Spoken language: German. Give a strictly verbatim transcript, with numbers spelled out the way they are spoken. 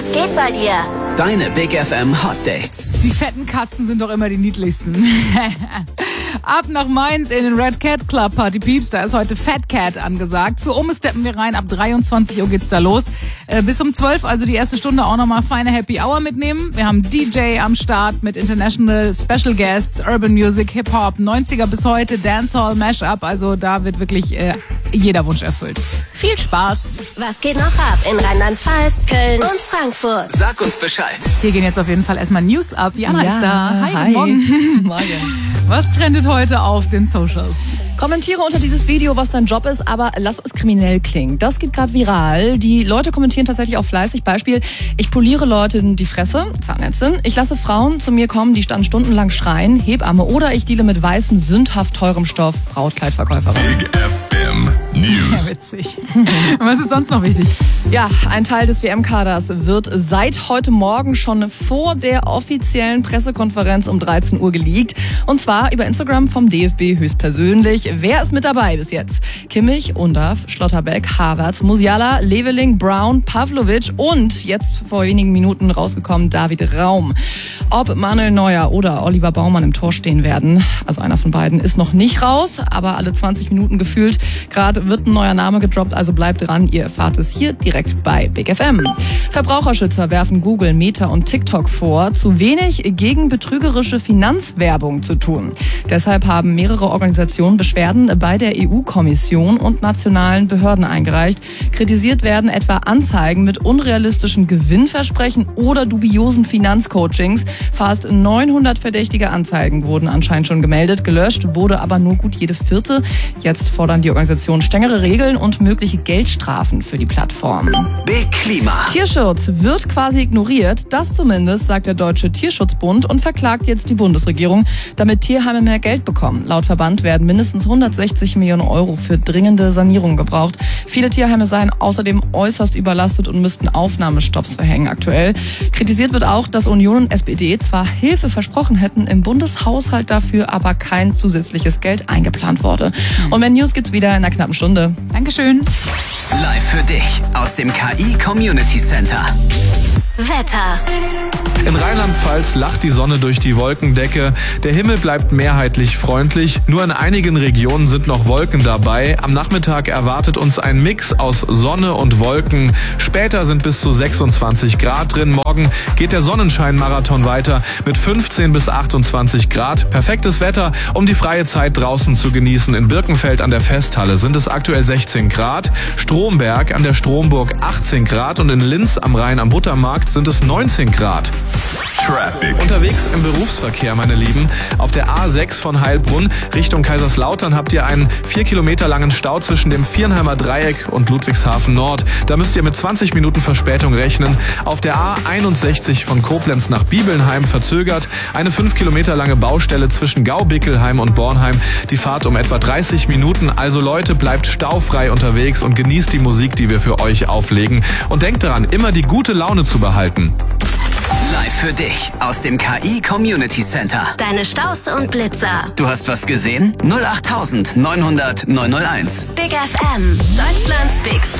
Was geht bei dir? Deine Big F M Hot Dates. Die fetten Katzen sind doch immer die niedlichsten. Ab nach Mainz in den Red Cat Club Party Peeps. Da ist heute Fat Cat angesagt. Für Ome steppen wir rein. Ab dreiundzwanzig Uhr geht's da los. Äh, bis um zwölf, also die erste Stunde, auch nochmal feine Happy Hour mitnehmen. Wir haben D J am Start mit International Special Guests, Urban Music, Hip-Hop, neunziger bis heute, Dancehall, Mashup. Also da wird wirklich äh, jeder Wunsch erfüllt. Viel Spaß. Was geht noch ab in Rheinland-Pfalz, Köln und Frankfurt? Sag uns Bescheid. Hier gehen jetzt auf jeden Fall erstmal News ab. Jana Ja, ist da. Hi, hi. guten Morgen. Morgen. Was trendet heute auf den Socials? Kommentiere unter dieses Video, was dein Job ist, aber lass es kriminell klingen. Das geht gerade viral. Die Leute kommentieren tatsächlich auch fleißig. Beispiel, ich poliere Leuten die Fresse, Zahnärztin. Ich lasse Frauen zu mir kommen, die dann stundenlang schreien, Hebamme. Oder ich deale mit weißem, sündhaft teurem Stoff, Brautkleidverkäuferin. Big F M News. Ja, witzig. Was ist sonst noch wichtig? Ja, ein Teil des W M-Kaders wird seit heute Morgen schon vor der offiziellen Pressekonferenz um dreizehn Uhr geleakt. Und zwar über Instagram vom D F B höchstpersönlich. Wer ist mit dabei bis jetzt? Kimmich, Undav, Schlotterbeck, Havertz, Musiala, Leveling, Brown, Pavlovic und jetzt vor wenigen Minuten rausgekommen David Raum. Ob Manuel Neuer oder Oliver Baumann im Tor stehen werden, also einer von beiden, ist noch nicht raus, aber alle zwanzig Minuten gefühlt. Gerade wird ein neuer Name gedroppt, also bleibt dran, ihr erfahrt es hier direkt bei Big F M. Verbraucherschützer werfen Google, Meta und TikTok vor, zu wenig gegen betrügerische Finanzwerbung zu tun. Deshalb haben mehrere Organisationen Beschwerden bei der E U-Kommission und nationalen Behörden eingereicht. Kritisiert werden etwa Anzeigen mit unrealistischen Gewinnversprechen oder dubiosen Finanzcoachings. Fast neunhundert verdächtige Anzeigen wurden anscheinend schon gemeldet. Gelöscht wurde aber nur gut jede vierte. Jetzt fordern die Organisationen strengere Regeln und mögliche Geldstrafen für die Plattform. Big Klima. Tierschutz wird quasi ignoriert. Das zumindest sagt der Deutsche Tierschutzbund und verklagt jetzt die Bundesregierung, damit Tierheime mehr Geld bekommen. Laut Verband werden mindestens hundertsechzig Millionen Euro für dringende Sanierung gebraucht. Viele Tierheime seien außerdem äußerst überlastet und müssten Aufnahmestopps verhängen aktuell. Kritisiert wird auch, dass Union und S P D zwar Hilfe versprochen hätten, im Bundeshaushalt dafür aber kein zusätzliches Geld eingeplant wurde. Und mehr News gibt's wieder in einer knappen Stunde. Dankeschön. Live für dich aus dem K I Community Center. Wetter. In Rheinland-Pfalz lacht die Sonne durch die Wolkendecke. Der Himmel bleibt mehrheitlich freundlich. Nur in einigen Regionen sind noch Wolken dabei. Am Nachmittag erwartet uns ein Mix aus Sonne und Wolken. Später sind bis zu sechsundzwanzig Grad drin. Morgen geht der Sonnenschein-Marathon weiter mit fünfzehn bis achtundzwanzig Grad. Perfektes Wetter, um die freie Zeit draußen zu genießen. In Birkenfeld an der Festhalle sind es aktuell sechzehn Grad. Stromberg an der Stromburg achtzehn Grad. Und in Linz am Rhein am Buttermarkt sind es neunzehn Grad. Traffic. Unterwegs im Berufsverkehr, meine Lieben. Auf der A sechs von Heilbrunn Richtung Kaiserslautern habt ihr einen vier Kilometer langen Stau zwischen dem Viernheimer Dreieck und Ludwigshafen Nord. Da müsst ihr mit zwanzig Minuten Verspätung rechnen. Auf der A einundsechzig von Koblenz nach Bibelnheim verzögert eine fünf Kilometer lange Baustelle zwischen Gaubickelheim und Bornheim. Die Fahrt um etwa dreißig Minuten. Also Leute, bleibt staufrei unterwegs und genießt die Musik, die wir für euch auflegen. Und denkt daran, immer die gute Laune zu behalten. Live für dich aus dem K I Community Center. Deine Staus und Blitzer. Du hast was gesehen? null acht neunhundert neunhundert neunhunderteins. Big F M. Deutschlands Big